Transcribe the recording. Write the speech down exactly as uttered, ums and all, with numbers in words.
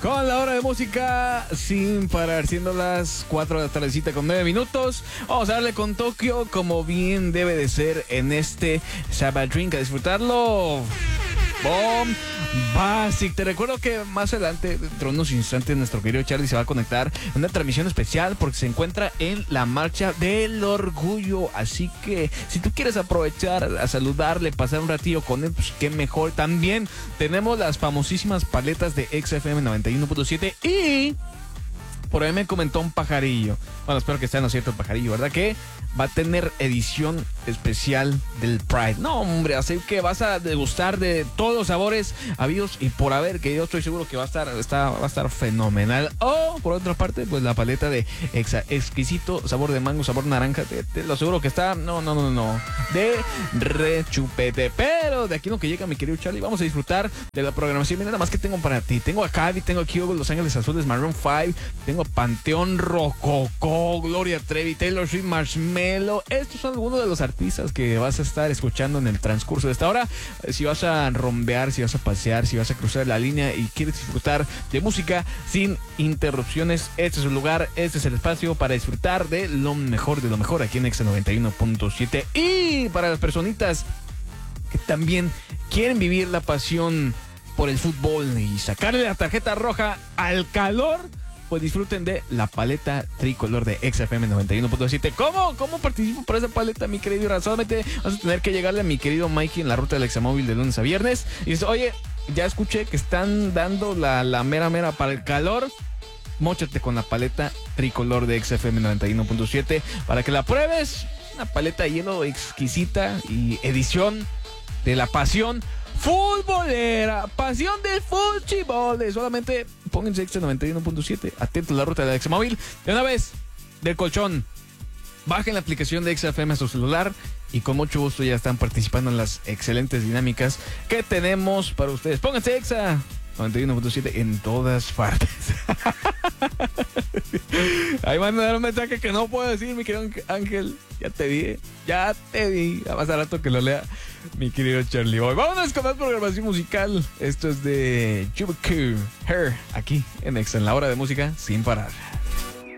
Con la hora de música sin parar, siendo las cuatro de la tardecita con nueve minutos. Vamos a darle con Tokio como bien debe de ser en este Sabbath Drink, a disfrutarlo. Bomb Basic. Te recuerdo que más adelante, dentro de unos instantes, nuestro querido Charlie se va a conectar en una transmisión especial porque se encuentra en la Marcha del Orgullo. Así que si tú quieres aprovechar a saludarle, pasar un ratillo con él, pues qué mejor. También tenemos las famosísimas paletas de X F M noventa y uno punto siete y por ahí me comentó un pajarillo. Bueno, espero que esté en lo cierto el pajarillo, ¿verdad? Que va a tener edición especial del Pride. No, hombre, así que vas a degustar de todos los sabores habidos y por haber, que yo estoy seguro que va a estar, está, va a estar fenomenal. O, por otra parte, pues la paleta de exa, exquisito sabor de mango, sabor naranja. Te, te lo aseguro que está, no, no, no, no, de rechupete. Pero de aquí lo que llega, mi querido Charlie, vamos a disfrutar de la programación. Mira nada más que tengo para ti. Tengo a Cavi, tengo aquí a Los Ángeles Azules, Maroon cinco, tengo a Panteón Rococó, Gloria Trevi, Taylor Swift, Marshmello. Estos son algunos de los artistas que vas a estar escuchando en el transcurso de esta hora. Si vas a rumbear, si vas a pasear, si vas a cruzar la línea y quieres disfrutar de música sin interrupciones, este es el lugar, este es el espacio para disfrutar de lo mejor de lo mejor aquí en Exa noventa y uno punto siete. Y para las personitas que también quieren vivir la pasión por el fútbol y sacarle la tarjeta roja al calor, pues disfruten de la paleta tricolor de X F M noventa y uno punto siete. ¿Cómo? ¿Cómo participo por esa paleta, mi querido Ira? Solamente vas a tener que llegarle a mi querido Mikey en la ruta del Examóvil de lunes a viernes. Y dices, oye, ya escuché que están dando la, la mera mera para el calor. Móchate con la paleta tricolor de X F M noventa y uno punto siete para que la pruebes. Una paleta de hielo exquisita y edición de la pasión futbolera, pasión del fútbol. Solamente pónganse Exa noventa y uno punto siete, atentos a la ruta del Examóvil. De una vez, del colchón, bajen la aplicación de Exa F M a su celular y con mucho gusto ya están participando en las excelentes dinámicas que tenemos para ustedes. Pónganse Exa noventa y uno punto siete en todas partes. Ahí van a dar un mensaje que no puedo decir, mi querido Ángel. Ya te vi, ya te vi. Más a rato que lo lea mi querido Charlie Boy. Vámonos con más programación musical. Esto es de Jubicu Hair, aquí en Exa, en la hora de música sin parar.